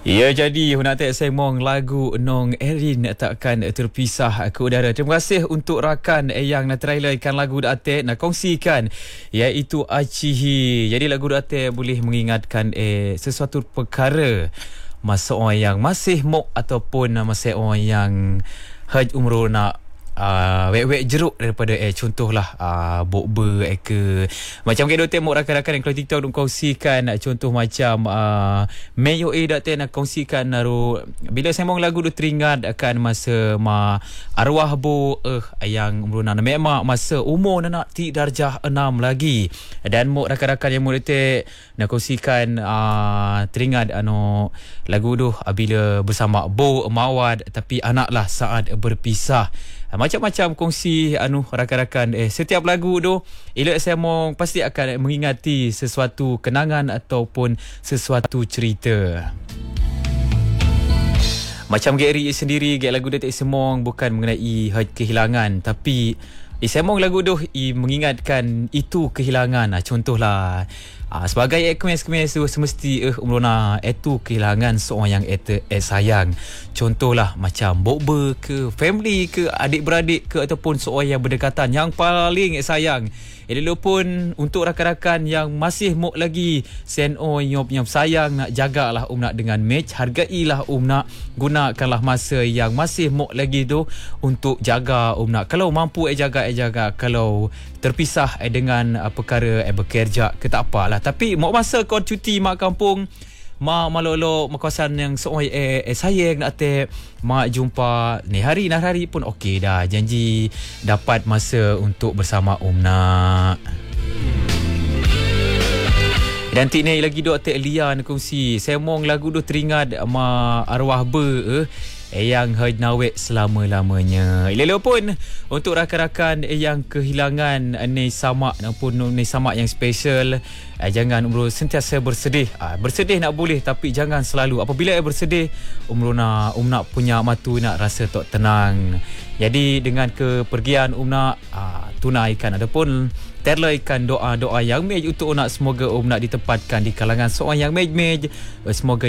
Ya, jadi nak tak semong lagu Nong Erin takkan terpisah ke udara. Terima kasih untuk rakan yang nak trailerkan lagu Datuk nak kongsikan, iaitu Acihi. Jadi lagu Datuk boleh mengingatkan sesuatu perkara masa orang yang masih mok ataupun masa orang yang haj umur nak wek-wek jeruk daripada contohlah bokber ke macam kita tengok rakan-rakan yang kalau TikTok duk kongsikan contoh macam Mayo dak nak kongsikan bila sembang lagu tu teringat akan masa arwah bo yang umur nak memang masa umur nak ti darjah 6 lagi, dan mok rakan-rakan yang mok nak kongsikan teringat lagu tu bila bersama bo mawad tapi anaklah saat berpisah. Macam-macam kongsi rakan-rakan setiap lagu tu elok semong pasti akan mengingati sesuatu kenangan ataupun sesuatu cerita. Macam Gary sendiri, lagu Datuk Semong bukan mengenai kehilangan, tapi semong lagu tu mengingatkan itu kehilangan. Contohlah sebagai kemes-kemes tu semesti umrona itu kehilangan seorang yang sayang. Contohlah macam bokber ke, family ke, adik-beradik ke, ataupun seorang yang berdekatan yang paling sayang. Elok pun untuk rakan-rakan yang masih mok lagi seno yang sayang, nak jagalah nak dengan match, hargailah nak gunakanlah masa yang masih mok lagi tu untuk jaga nak. Kalau mampu jaga, kalau terpisah dengan perkara bekerja ke tak apalah, tapi mau masa kau cuti mak kampung malolo kawasan yang seorang sayang nak mak jumpa ni hari pun okey dah, janji dapat masa untuk bersama nak. Dan tik ni lagi dok Lia nak kongsi semong lagu tu teringat arwah yang nawek selama-lamanya. Lelo pun untuk rakan-rakan yang kehilangan ni samak ataupun ni samak yang special, jangan sentiasa bersedih. Bersedih nak boleh, tapi jangan selalu. Apabila bersedih, nak punya matu nak rasa tak tenang. Jadi dengan kepergian nak tunaikan ataupun terlaikan doa-doa yang mej untuk nak, semoga nak ditempatkan di kalangan seorang yang mej. Semoga